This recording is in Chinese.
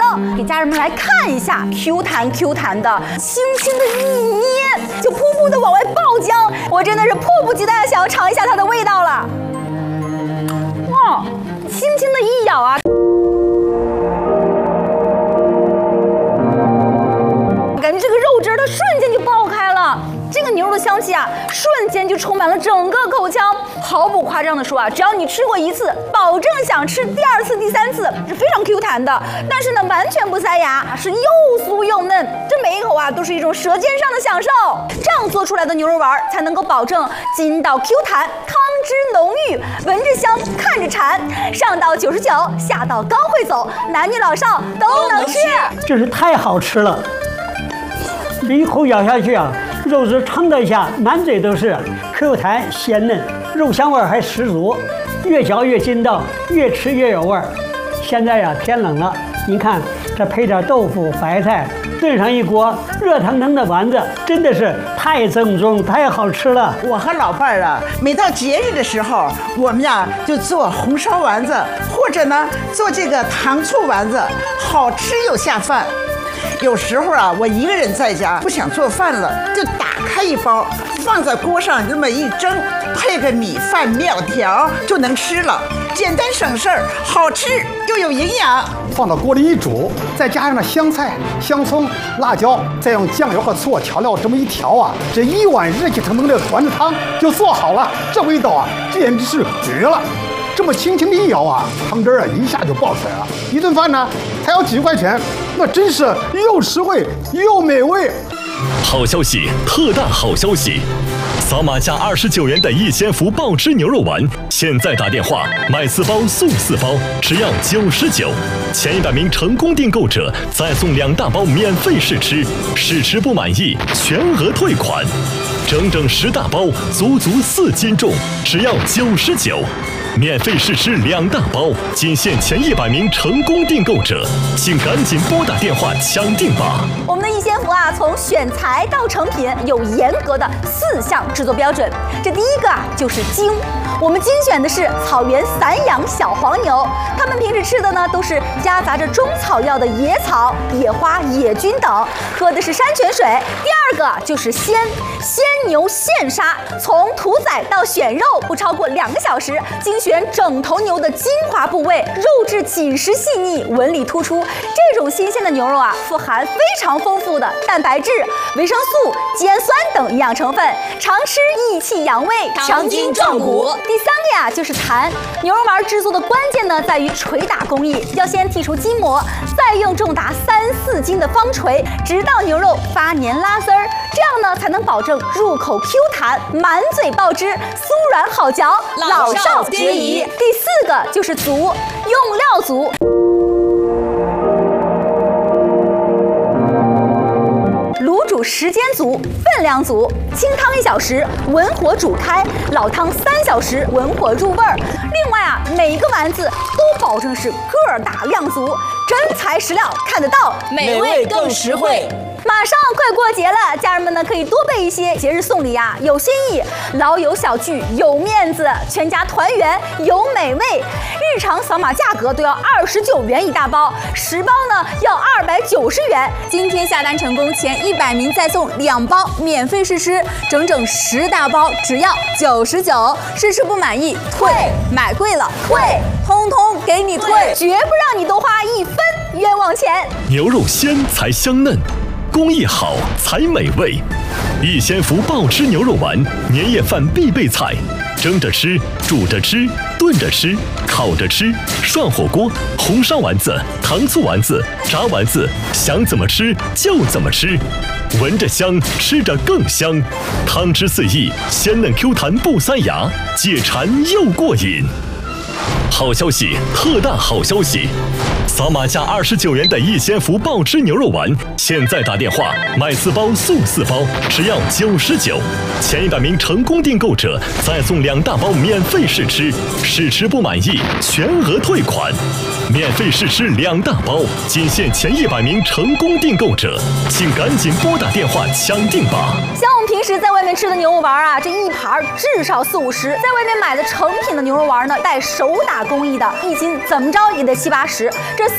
给家人们来看一下 Q 弹 Q 弹的，轻轻的一捏就噗噗的往外爆浆，我真的是迫不及待的想要尝一下它的味道了。哇，轻轻的一咬啊，感觉这个肉汁它瞬间就爆开了。这个牛肉的香气啊，瞬间就充满了整个口腔。毫不夸张的说啊，只要你吃过一次，保证想吃第2次、第3次，是非常 Q 弹的。但是呢，完全不塞牙，是又酥又嫩，这每一口啊都是一种舌尖上的享受。这样做出来的牛肉丸才能够保证筋道 Q 弹，汤汁浓郁，闻着香，看着馋。上到99，下到高会走，男女老少都能吃。 真是太好吃了！这一口咬下去啊，肉质撑得下，满嘴都是 Q 弹鲜嫩，肉香味还十足，越嚼越筋道，越吃越有味儿。现在呀，天冷了，您看这配点豆腐、白菜，炖上一锅热腾腾的丸子，真的是太正宗、太好吃了。 我和老伴儿啊，每到节日的时候，我们呀就做红烧丸子，或者呢做这个糖醋丸子，好吃又下饭。有时候啊，我一个人在家不想做饭了，就打开一包，放在锅上这么一蒸，配个米饭、面条就能吃了，简单省事儿，好吃又有营养。 放到锅里一煮，再加上那香菜、香葱、辣椒，再用酱油和醋调料这么一调啊，这一碗热气腾腾的丸子汤就做好了。这味道啊，简直是绝了！这么轻轻的一舀啊，汤汁啊一下就爆出来了。一顿饭呢才要几块钱，那真是又实惠又美味。 好消息，特大好消息！扫码价29元的一千福爆汁牛肉丸，现在打电话买4包送4包，只要99。前100名成功订购者再送2大包免费试吃，试吃不满意全额退款。整整10大包，足足4斤重，只要99。免费试吃2大包，仅限前100名成功订购者，请赶紧拨打电话抢订吧！ 我们的一仙福啊，从选材到成品有严格的4项制作标准。这第一个啊，就是精。我们精选的是草原散养小黄牛，它们平时吃的呢都是夹杂着中草药的野草、野花、野菌等，喝的是山泉水。第二个就是鲜牛现杀，从屠宰到选肉不超过2个小时，精选整头牛的精华部位，肉质紧实细腻，纹理突出。这种新鲜的牛肉啊，富含非常丰富的蛋白质、维生素、肌氨酸等营养成分，常吃益气养胃， 强筋壮骨。 第3个呀，就是弹。牛肉丸制作的关键呢，在于捶打工艺，要先剔除筋膜，再用重达3、4斤的方锤，直到牛肉发黏拉丝儿，这样呢才能保证入口 Q 弹，满嘴爆汁，酥软好嚼，老少皆宜。第4个就是足，用料足。卤煮时间足，分量足，清汤1小时，文火煮开，老汤3小时，文火入味儿。另外啊，每一个丸子都保证是个大量足，真材实料，看得到， 美味更实惠。 马上快过节了，家人们呢可以多备一些节日送礼呀，有新意，老友小聚有面子，全家团圆有美味。日常扫码价格都要29元一大包，10包呢要290元。 今天下单成功前100名再送2包免费试吃，整整10大包只要99。试吃不满意退，买贵了退，通通给你退， 绝不让你多花1分冤枉钱。 牛肉鲜才香嫩，工艺好才美味。一仙福爆汁牛肉丸，年夜饭必备菜，蒸着吃，煮着吃，炖着吃，烤着吃，涮火锅，红烧丸子，糖醋丸子，炸丸子，想怎么吃就怎么吃，闻着香，吃着更香，汤汁四溢，鲜嫩 Q 弹不塞牙，解馋又过瘾。好消息，特大好消息！扫码价29元的一仙福爆汁牛肉丸，现在打电话买4包送4包，只要99。前100名成功订购者再送2大包免费试吃，试吃不满意全额退款。免费试吃2大包，仅限前100名成功订购者，请赶紧拨打电话抢订吧。 像我们平时在外面吃的牛肉丸啊，这一盘至少40-50，在外面买的成品的牛肉丸呢，带手打工艺的，1斤怎么着也得70-80。这